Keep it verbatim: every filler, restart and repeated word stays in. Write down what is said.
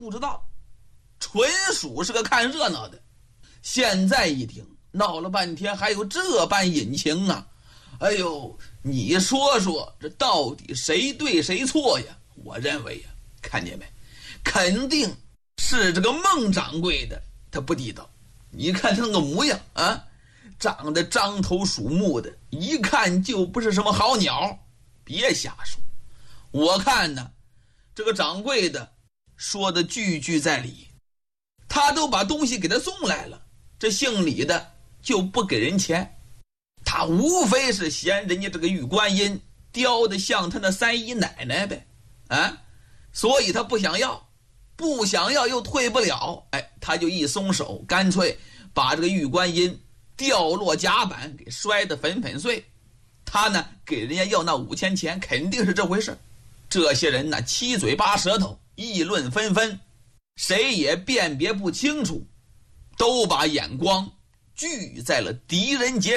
不知道，纯属是个看热闹的。现在一听，闹了半天还有这般隐情啊！哎呦，你说说，这到底谁对谁错呀？我认为呀，看见没，肯定是这个孟掌柜的他不地道。你看他那个模样啊，长得獐头鼠目的，一看就不是什么好鸟。别瞎说，我看呢，这个掌柜的说的句句在理，他都把东西给他送来了，这姓李的就不给人钱，他无非是嫌人家这个玉观音雕的像他那三姨奶奶呗，啊，所以他不想要，不想要又退不了，哎，他就一松手，干脆把这个玉观音掉落甲板给摔得粉粉碎。他呢给人家要那五千钱，肯定是这回事。这些人呢七嘴八舌头，议论纷纷，谁也辨别不清楚，都把眼光聚在了狄仁杰